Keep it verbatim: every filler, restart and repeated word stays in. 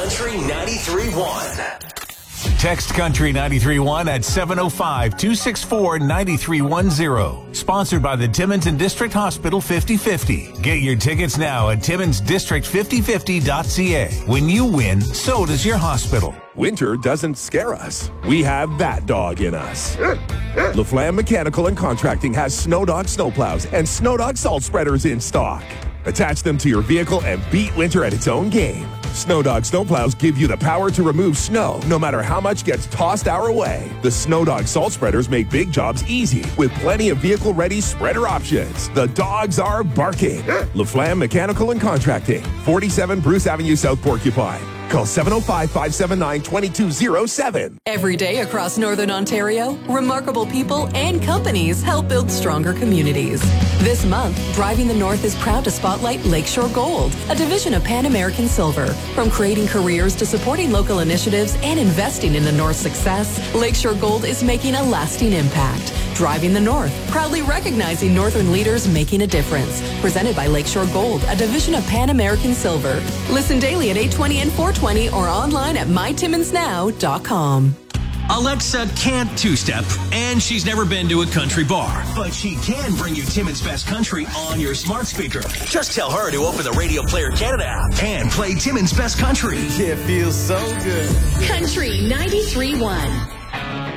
Country ninety-three point one. Text Country ninety-three point one at seven oh five, two six four, nine three one zero. Sponsored by the Timmins and District Hospital fifty fifty. Get your tickets now at timmins district fifty fifty dot c a. When you win, so does your hospital. Winter doesn't scare us. We have that dog in us. LaFlamme Mechanical and Contracting has Snow Dog snowplows and Snow Dog salt spreaders in stock. Attach them to your vehicle and beat winter at its own game. Snow Dog snowplows give you the power to remove snow no matter how much gets tossed our way. The Snow Dog salt spreaders make big jobs easy with plenty of vehicle-ready spreader options. The dogs are barking. LaFlamme Mechanical and Contracting, forty-seven Bruce Avenue, South Porcupine. Call seven oh five, five seven nine, two two oh seven. Every day across Northern Ontario, remarkable people and companies help build stronger communities. This month, Driving the North is proud to spotlight Lakeshore Gold, a division of Pan American Silver. From creating careers to supporting local initiatives and investing in the North's success, Lakeshore Gold is making a lasting impact. Driving the North, proudly recognizing Northern leaders making a difference. Presented by Lakeshore Gold, a division of Pan American Silver. Listen daily at eight twenty and four twenty or online at my timmins now dot com. Alexa can't two-step, and she's never been to a country bar. But she can bring you Timmins Best Country on your smart speaker. Just tell her to open the Radio Player Canada app And play Timmins Best Country. Yeah, it feels so good. Country ninety-three point one.